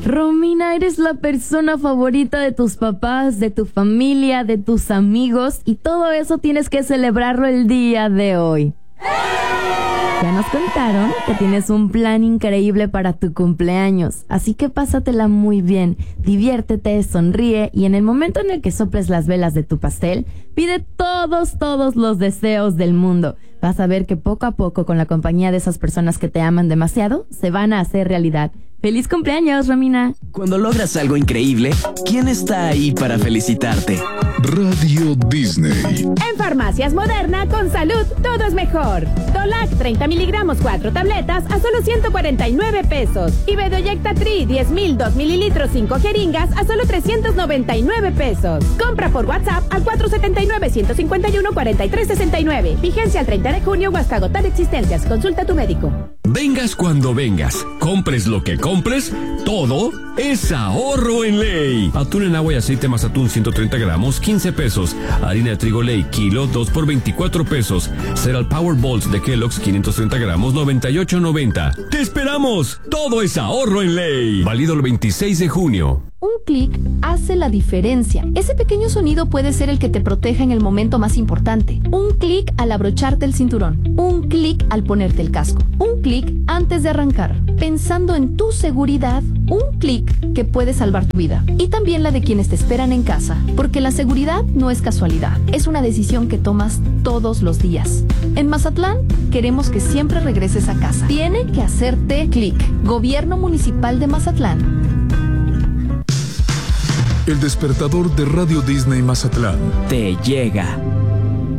Romina, eres la persona favorita de tus papás, de tu familia, de tus amigos, y todo eso tienes que celebrarlo el día de hoy. Ya nos contaron que tienes un plan increíble para tu cumpleaños, así que pásatela muy bien, diviértete, sonríe y en el momento en el que soples las velas de tu pastel, pide todos los deseos del mundo. Vas a ver que poco a poco, con la compañía de esas personas que te aman demasiado, se van a hacer realidad. ¡Feliz cumpleaños, Romina! Cuando logras algo increíble, ¿quién está ahí para felicitarte? Radio Disney. En Farmacias Moderna, con salud, todo es mejor. Dolac 30 miligramos, 4 tabletas a solo 149 pesos. Y Bedoyecta Tri 10.000, 2 mililitros, 5 jeringas a solo 399 pesos. Compra por WhatsApp al 479-151-4369. Vigencia al 30 de junio o hasta agotar existencias. Consulta a tu médico. Vengas cuando vengas, compres lo que compres, todo es ahorro en Ley. Atún en agua y aceite más atún 130 gramos, 15 pesos. Harina de trigo Ley, kilo, 2 por 24 pesos. Cereal Power Balls de Kellogg's, 530 gramos, 98.90. ¡Te esperamos! Todo es ahorro en Ley. Válido el 26 de junio. Un clic hace la diferencia. Ese pequeño sonido puede ser el que te proteja en el momento más importante. Un clic al abrocharte el cinturón. Un clic al ponerte el casco. Un clic antes de arrancar. Pensando en tu seguridad, un clic que puede salvar tu vida. Y también la de quienes te esperan en casa. Porque la seguridad no es casualidad. Es una decisión que tomas todos los días. En Mazatlán, queremos que siempre regreses a casa. Tiene que hacerte clic. Gobierno Municipal de Mazatlán. El despertador de Radio Disney Mazatlán Te llega.